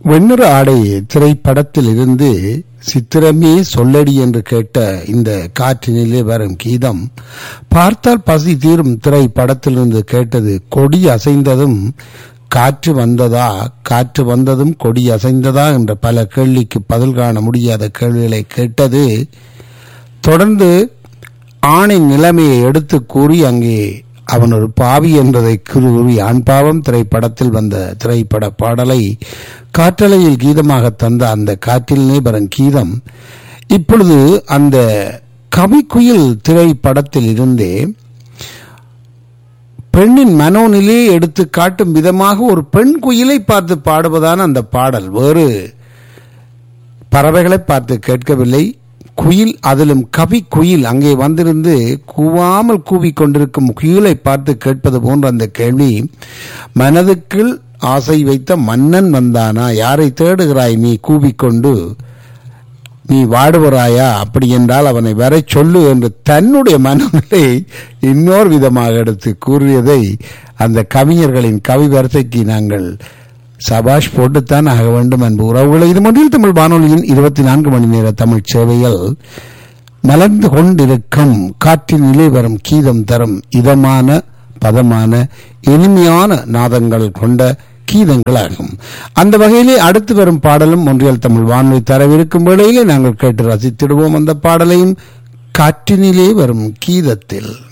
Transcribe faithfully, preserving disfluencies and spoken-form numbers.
வெண்ணிற ஆடை திரைப்படத்தில் இருந்து சித்திரமே சொல்லடி என்று கேட்ட இந்த காற்றினிலே வரும் கீதம் பார்த்தால் பசி தீரும் திரைப்படத்திலிருந்து கேட்டது. கொடி அசைந்ததும் காற்று வந்ததா, காற்று வந்ததும் கொடி அசைந்ததா என்ற பல கேள்விக்கு பதில் காண முடியாத கேள்விகளை கேட்டது. தொடர்ந்து ஆணின் நிலைமையை எடுத்து கூறி அங்கே அவன் ஒரு பாவி என்பதை கூறி ஆண் பாவம் திரைப்படத்தில் வந்த திரைப்பட பாடலை காற்றலையில் கீதமாக தந்த அந்த காற்றிலே வரும் கீதம் இப்பொழுது அந்த கவிக்குயில் திரைப்படத்தில் இருந்தே பெண்ணின் மனோநிலையை எடுத்து காட்டும் விதமாக ஒரு பெண் குயிலை பார்த்து பாடுவதான அந்த பாடல். வேறு பறவைகளை பார்த்து கேட்கவில்லை, குயில், அதிலும் கவி குயில் அங்கே வந்திருந்து கூவாமல் கூவிக்கொண்டிருக்கும் குயிலை பார்த்து கேட்பது போன்ற அந்த கேள்வி. மனதுக்குள் ஆசை வைத்த மன்னன் வந்தானா, யாரை தேடுகிறாய் நீ கூவிக்கொண்டு, நீ வாடுவராயா, அப்படி என்றால் அவனை வர சொல்லு என்று தன்னுடைய மனநிலை இன்னொரு விதமாக எடுத்து கூறியதை அந்த கவிஞர்களின் கவி வரிசைக்கு நாங்கள் சபாஷ் போட்டுத்தான் ஆக வேண்டும் என்பது உறவுகளை. இது மொழியில் தமிழ் வானொலியின் இருபத்தி நான்கு மணி நேர தமிழ் சேவையில் மலர்ந்து கொண்டிருக்கும் காற்றின் நிலை வரும் கீதம் தரும் இதமான பதமான இனிமையான நாதங்கள் கொண்ட கீதங்களாகும். அந்த வகையிலே அடுத்து வரும் பாடலும் ஒன்றியல் தமிழ் வானொலி தரவிருக்கும் வேளையிலே நாங்கள் கேட்டு ரசித்திடுவோம் அந்த பாடலையும் காற்றினிலே வரும் கீதத்தில்.